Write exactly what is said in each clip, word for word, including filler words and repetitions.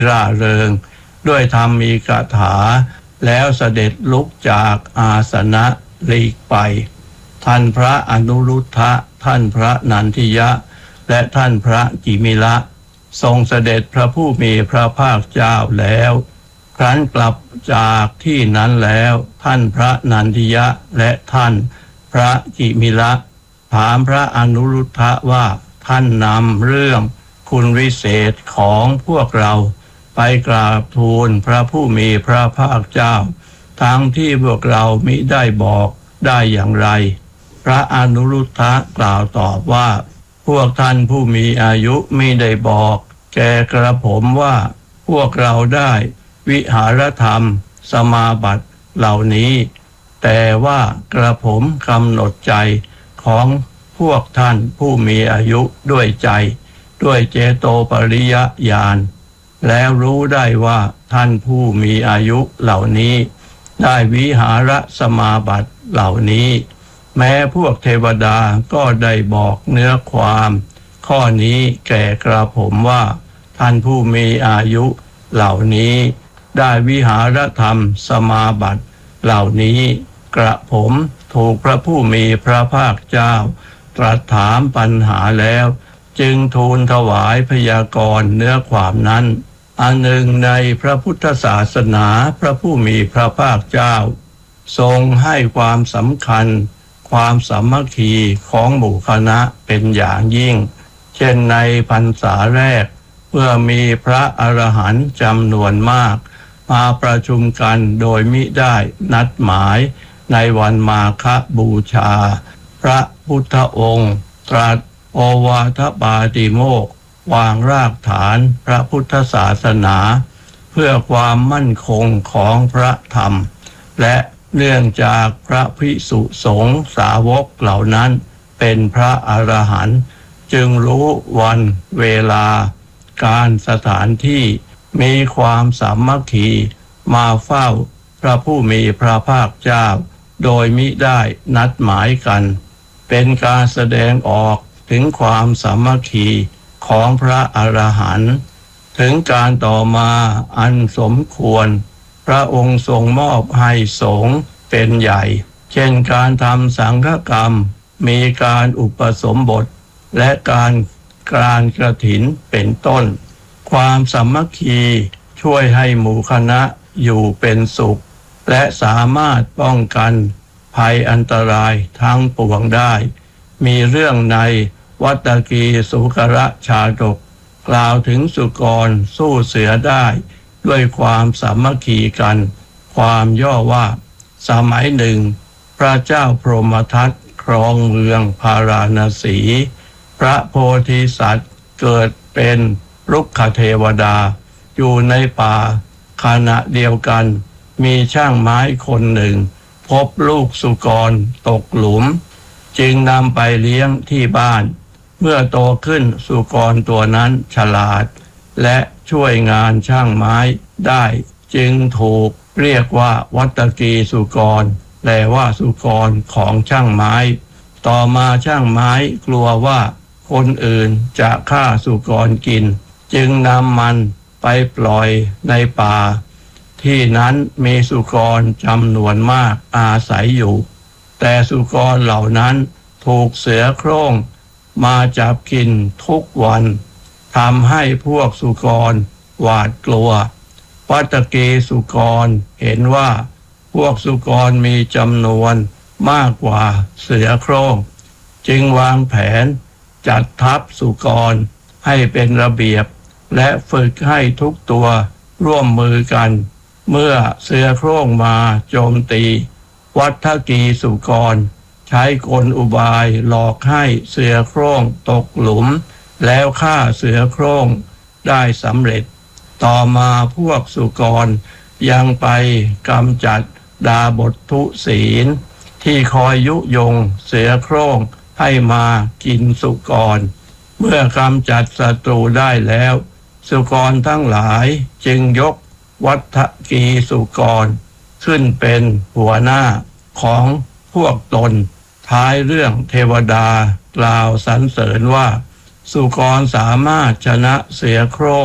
ร่าเริงด้วยธรรมมีคาถาแล้วเสด็จลุกจากอาสนะหลีกไปท่านพระอนุรุทธะท่านพระนันทิยะและท่านพระกิมิละทรงเสด็จพระผู้มีพระภาคเจ้าแล้วครั้นกลับจากที่นั้นแล้วท่านพระนันทิยะและท่านพระกิมิละถามพระอนุรุทธะว่าท่านนำเรื่องคุณวิเศษของพวกเราไปกราบทูลพระผู้มีพระภาคเจ้าทั้งที่พวกเรามิได้บอกได้อย่างไรพระอนุรุทธะกล่าวตอบว่าพวกท่านผู้มีอายุมิได้บอกแก่กระผมว่าพวกเราได้วิหารธรรมสมาบัติเหล่านี้แต่ว่ากระผมกำหนดใจของพวกท่านผู้มีอายุด้วยใจด้วยเจโตปริยญาณแล้วรู้ได้ว่าท่านผู้มีอายุเหล่านี้ได้วิหารสมาบัติเหล่านี้แม้พวกเทวดาก็ได้บอกเนื้อความข้อนี้แก่กระผมว่าท่านผู้มีอายุเหล่านี้ได้วิหารธรรมสมาบัติเหล่านี้กระผมถูกพระผู้มีพระภาคเจ้าตรัสถามปัญหาแล้วจึงทูลถวายพยากรณ์เนื้อความนั้นอันหนึ่งในพระพุทธศาสนาพระผู้มีพระภาคเจ้าทรงให้ความสำคัญความสามัคคีของหมู่คณะเป็นอย่างยิ่งเช่นในพรรษาแรกเมื่อมีพระอรหันต์จำนวนมากมาประชุมกันโดยมิได้นัดหมายในวันมาฆบูชาพระพุทธองค์ตรัสโอวาทปาติโมกข์วางรากฐานพระพุทธศาสนาเพื่อความมั่นคงของพระธรรมและเนื่องจากพระภิกษุสงฆ์สาวกเหล่านั้นเป็นพระอรหันต์จึงรู้วันเวลาการสถานที่มีความสามัคคีมาเฝ้าพระผู้มีพระภาคเจ้าโดยมิได้นัดหมายกันเป็นการแสดงออกถึงความสามัคคีของพระอรหันต์ถึงการต่อมาอันสมควรพระองค์ทรงมอบให้สงฆ์เป็นใหญ่เช่นการทำสังฆกรรมมีการอุปสมบทและการการกฐินเป็นต้นความสามัคคีช่วยให้หมู่คณะอยู่เป็นสุขและสามารถป้องกันภัยอันตรายทั้งปวงได้มีเรื่องในวัตตกีสุกรชาดกกล่าวถึงสุกรสู้เสือได้ด้วยความสามัคคีกันความย่อว่าสมัยหนึ่งพระเจ้าพรหมทัตครองเมืองพาราณสีพระโพธิสัตว์เกิดเป็นรุกขเทวดาอยู่ในป่าขณะเดียวกันมีช่างไม้คนหนึ่งพบลูกสุกรตกหลุมจึงนำไปเลี้ยงที่บ้านเมื่อโตขึ้นสุกรตัวนั้นฉลาดและช่วยงานช่างไม้ได้จึงถูกเรียกว่าวัตตกีสุกรแปลว่าสุกรของช่างไม้ต่อมาช่างไม้กลัวว่าคนอื่นจะฆ่าสุกรกินจึงนำมันไปปล่อยในป่าที่นั้นมีสุกรจำนวนมากอาศัยอยู่แต่สุกรเหล่านั้นถูกเสือโคร่งมาจับกินทุกวันทำให้พวกสุกรหวาดกลัววัตตกีสุกรเห็นว่าพวกสุกรมีจำนวนมากกว่าเสือโคร่งจึงวางแผนจัดทัพสุกรให้เป็นระเบียบและฝึกให้ทุกตัวร่วมมือกันเมื่อเสือโคร่งมาโจมตีวัตตกีสุกรใช้กลอุบายหลอกให้เสือโคร่งตกหลุมแล้วฆ่าเสือโคร่งได้สำเร็จต่อมาพวกสุกรยังไปกำจัดดาบททุศีลที่คอยยุยงเสือโคร่งให้มากินสุกรเมื่อกำจัดศัตรูได้แล้วสุกรทั้งหลายจึงยกวัตตกีสุกรขึ้นเป็นหัวหน้าของพวกตนท้ายเรื่องเทวดากล่าวสรรเสริญว่าสุกรสามารถชนะเสือโคร่ง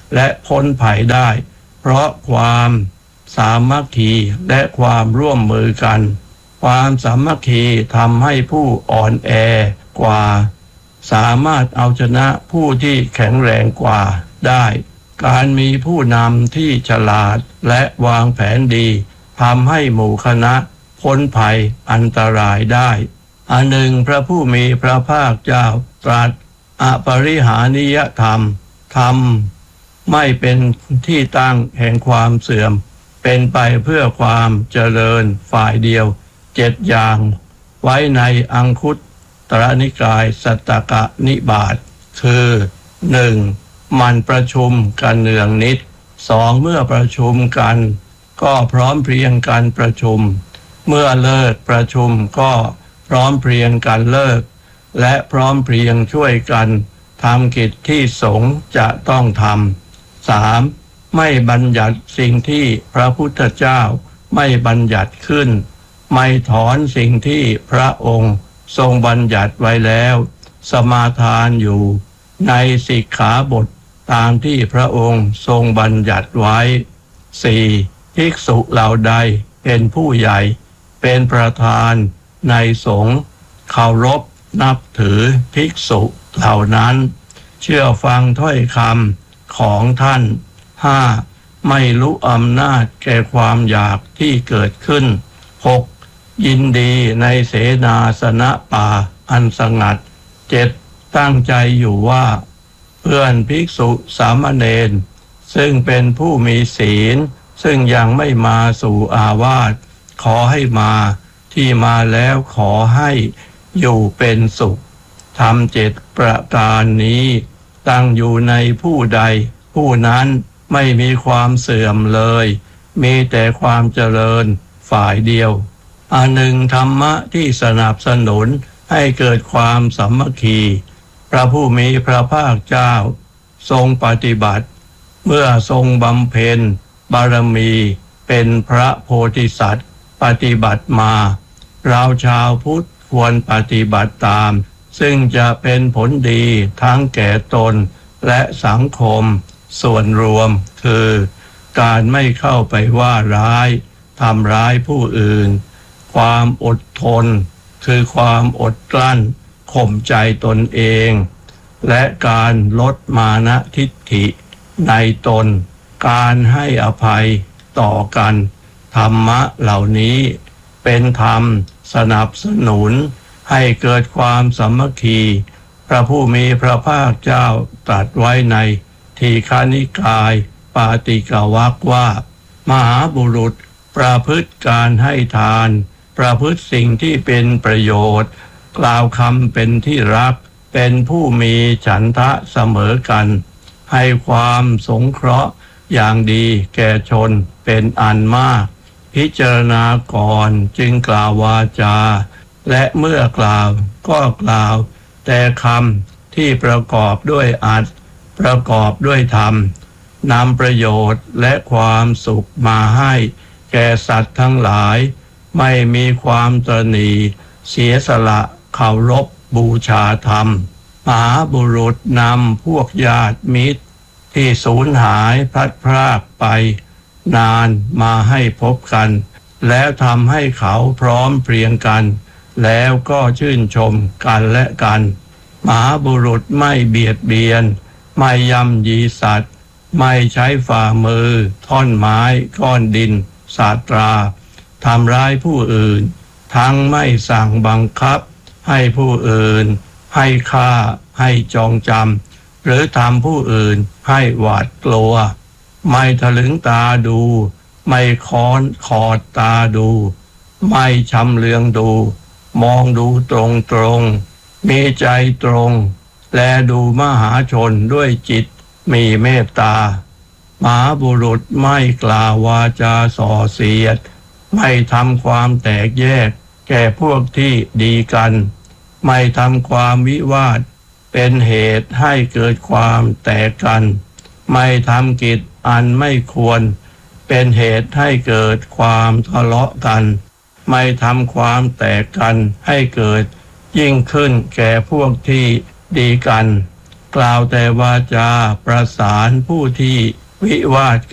และพ้นภัยได้เพราะความสามัคคีและความร่วมมือกันความสามัคคีทำให้ผู้อ่อนแอกว่าสามารถเอาชนะผู้ที่แข็งแรงกว่าได้การมีผู้นำที่ฉลาดและวางแผนดีทำให้หมู่คณะพ้นภัยอันตรายได้อันหนึ่งพระผู้มีพระภาคเจ้าตรัสอปริหานิยธรรมธรรมไม่เป็นที่ตั้งแห่งความเสื่อมเป็นไปเพื่อความเจริญฝ่ายเดียวเจ็ดอย่างไว้ในอังคุตตรนิกายสัตตกนิบาตคือหนึ่งมันประชุมกันเนืองนิดสองเมื่อประชุมกันก็พร้อมเพรียงกันประชุมเมื่อเลิกประชุมก็พร้อมเพรียงกันเลิกและพร้อมเพรียงช่วยกันทำกิจที่สงฆ์จะต้องทำสามไม่บัญญัติสิ่งที่พระพุทธเจ้าไม่บัญญัติขึ้นไม่ถอนสิ่งที่พระองค์ทรงบัญญัติไว้แล้วสมาทานอยู่ในสิกขาบทตามที่พระองค์ทรงบัญญัติไว้สี่ภิกษุเหล่าใดเป็นผู้ใหญ่เป็นประธานในสงฆ์เคารพนับถือภิกษุเหล่านั้นเชื่อฟังถ้อยคำของท่านห้าไม่รู้อำนาจแก่ความอยากที่เกิดขึ้นหกยินดีในเสนาสนะป่าอันสงัดเจ็ดตั้งใจอยู่ว่าเพื่อนภิกษุสามเณรซึ่งเป็นผู้มีศีลซึ่งยังไม่มาสู่อาวาสขอให้มาที่มาแล้วขอให้อยู่เป็นสุขทำเจ็ดประการนี้ตั้งอยู่ในผู้ใดผู้นั้นไม่มีความเสื่อมเลยมีแต่ความเจริญฝ่ายเดียวอันหนึ่งธรรมะที่สนับสนุนให้เกิดความสามัคคีพระผู้มีพระภาคเจ้าทรงปฏิบัติเมื่อทรงบำเพ็ญบารมีเป็นพระโพธิสัตว์ปฏิบัติมาเราชาวพุทธควรปฏิบัติตามซึ่งจะเป็นผลดีทั้งแก่ตนและสังคมส่วนรวมคือการไม่เข้าไปว่าร้ายทำร้ายผู้อื่นความอดทนคือความอดกลั้นข่มใจตนเองและการลดมานะทิฏฐิในตนการให้อภัยต่อกันธรรมะเหล่านี้เป็นธรรมสนับสนุนให้เกิดความสามัคคีพระผู้มีพระภาคเจ้าตรัสไว้ในทีฆนิกายปาติกวรรคว่ามหาบุรุษประพฤติการให้ทานประพฤติสิ่งที่เป็นประโยชน์กล่าวคำเป็นที่รักเป็นผู้มีฉันทะเสมอกันให้ความสงเคราะห์อย่างดีแก่ชนเป็นอันมากพิจารณาก่อนจึงกล่าววาจาและเมื่อกล่าวก็กล่าวแต่คำที่ประกอบด้วยอัตประกอบด้วยธรรมนำประโยชน์และความสุขมาให้แก่สัตว์ทั้งหลายไม่มีความตระหนี่เสียสละเคารพบูชาธรรมมหาบุรุษนำพวกญาติมิตรที่สูญหายพลัดพรากไปนานมาให้พบกันแล้วทำให้เขาพร้อมเพรียงกันแล้วก็ชื่นชมกันและกันมหาบุรุษไม่เบียดเบียนไม่ย่ำยีสัตว์ไม่ใช้ฝ่ามือท่อนไม้ก้อนดินสาตราทำร้ายผู้อื่นทั้งไม่สั่งบังคับให้ผู้อื่นให้ฆ่าให้จองจำหรือทำผู้อื่นให้หวาดกลัวไม่ทะลึงตาดูไม่ค้อนขอดตาดูไม่ชำเลืองดูมองดูตรงตรงมีใจตรงและดูมหาชนด้วยจิตมีเมตตามหาบุรุษไม่กล่าววาจาส่อเสียดไม่ทำความแตกแยกแก่พวกที่ดีกันไม่ทำความวิวาทเป็นเหตุให้เกิดความแตกกันไม่ทำกิจอันไม่ควรเป็นเหตุให้เกิดความทะเลาะกันไม่ทำความแตกกันให้เกิดยิ่งขึ้นแก่พวกที่ดีกันกล่าวแต่วาจาประสานผู้ที่วิวาท